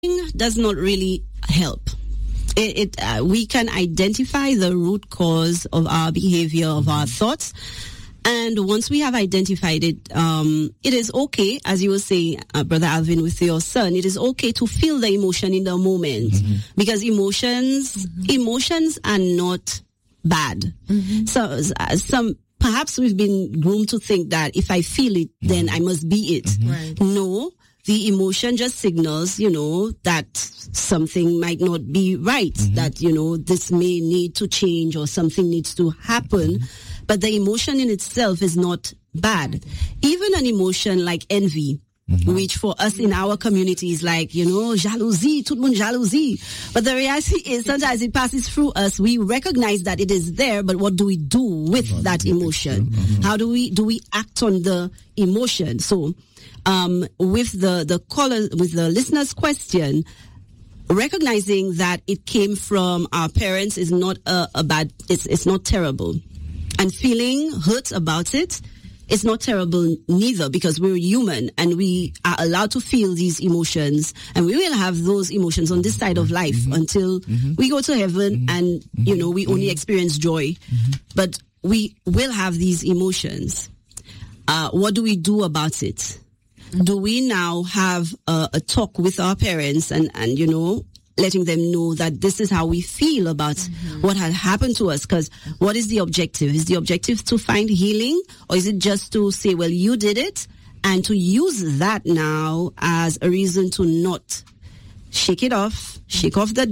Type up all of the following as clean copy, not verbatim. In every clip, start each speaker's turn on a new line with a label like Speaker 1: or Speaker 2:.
Speaker 1: does not really help. We can identify the root cause of our behavior, of our thoughts. And once we have identified it, it is okay, as you were saying, Brother Alvin, with your son, it is okay to feel the emotion in the moment, because emotions are not bad. So perhaps we've been groomed to think that if I feel it, then I must be it.
Speaker 2: Right.
Speaker 1: No, the emotion just signals, that something might not be right, that, this may need to change or something needs to happen. But the emotion in itself is not bad. Even an emotion like envy, which for us in our community is like, jalousie, tout le monde jalousie. But the reality is sometimes it passes through us. We recognize that it is there, but what do we do with that emotion? How do we act on the emotion? So, with the listener's question, recognizing that it came from our parents is not it's not terrible. And feeling hurt about it is not terrible neither, because we're human and we are allowed to feel these emotions, and we will have those emotions on this side of life until we go to heaven and, we only experience joy. But we will have these emotions. What do we do about it? Do we now have a talk with our parents and letting them know that this is how we feel about what had happened to us? Because what is the objective? Is the objective to find healing, or is it just to say, well, you did it, and to use that now as a reason to not shake off the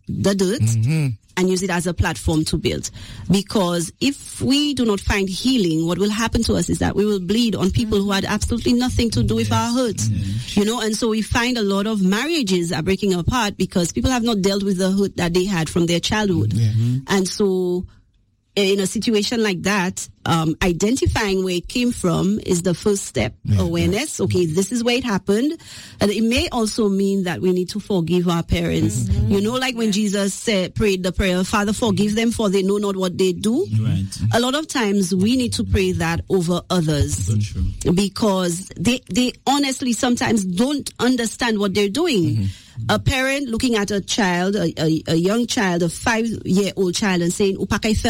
Speaker 1: dirt, and use it as a platform to build? Because if we do not find healing, what will happen to us is that we will bleed on people who had absolutely nothing to do with our hurt. And so we find a lot of marriages are breaking apart because people have not dealt with the hurt that they had from their childhood. And so in a situation like that, identifying where it came from is the first step. Awareness. Okay, this is where it happened. And it may also mean that we need to forgive our parents. Like when Jesus prayed the prayer, Father, forgive them, for they know not what they do.
Speaker 3: Right.
Speaker 1: A lot of times we need to pray that over others, because they honestly sometimes don't understand what they're doing. A parent looking at a child, a young child, a 5-year-old child, and saying,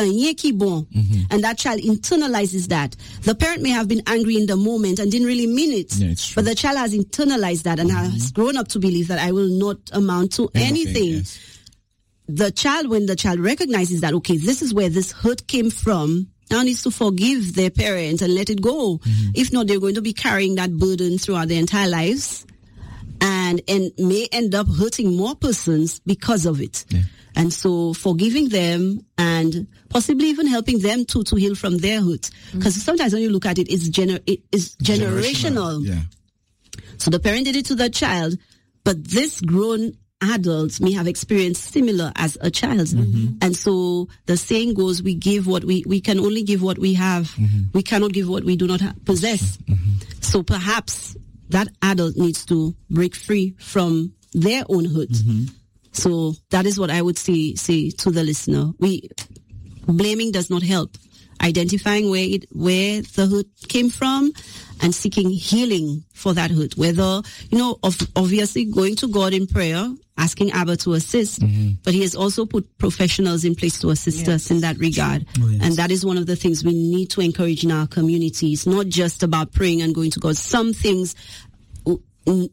Speaker 1: and that child internalizes that. The parent may have been angry in the moment and didn't really mean it, but the child has internalized that and has grown up to believe that I will not amount to anything. The child, when the child recognizes that, okay, this is where this hurt came from, now needs to forgive their parents and let it go. If not, they're going to be carrying that burden throughout their entire lives, and may end up hurting more persons because of it. And so forgiving them and possibly even helping them to heal from their hurt. Because sometimes when you look at it, it's generational. So the parent did it to the child, but this grown adult may have experienced similar as a child. And so the saying goes, we can only give what we have. We cannot give what we do not possess. So perhaps that adult needs to break free from their own hurt. So that is what I would say to the listener. Blaming does not help. Identifying where the hurt came from and seeking healing for that hurt. Whether, obviously going to God in prayer, asking Abba to assist, but he has also put professionals in place to assist us in that regard. And that is one of the things we need to encourage in our communities. Not just about praying and going to God. Some things we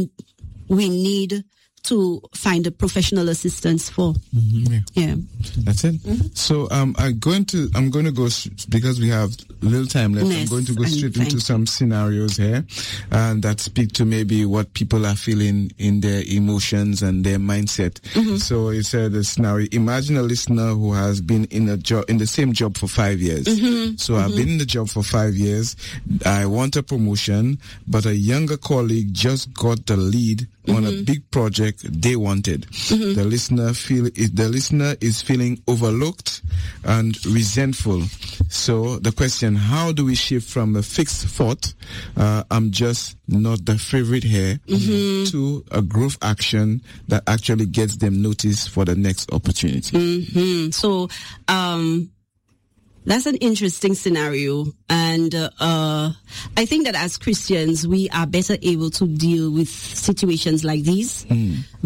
Speaker 1: need to find a professional assistance for.
Speaker 3: That's it. So I'm going to go, because we have little time left. I'm going to go straight into some scenarios here that speak to maybe what people are feeling in their emotions and their mindset. So it said a scenario: imagine a listener who has been in the same job for 5 years. So I've been in the job for 5 years. I want a promotion, but a younger colleague just got the lead on a big project they wanted. The listener is feeling overlooked and resentful. So the question: how do we shift from a fixed thought, I'm just not the favorite here, to a growth action that actually gets them noticed for the next opportunity?
Speaker 1: So That's an interesting scenario. And I think that as Christians, we are better able to deal with situations like these.